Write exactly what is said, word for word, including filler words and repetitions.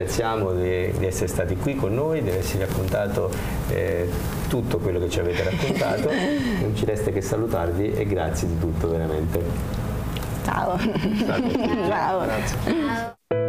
Ringraziamo di, di essere stati qui con noi, di averci raccontato eh, tutto quello che ci avete raccontato. Non ci resta che salutarvi e grazie di tutto veramente. Ciao. Ciao. Ciao. Grazie.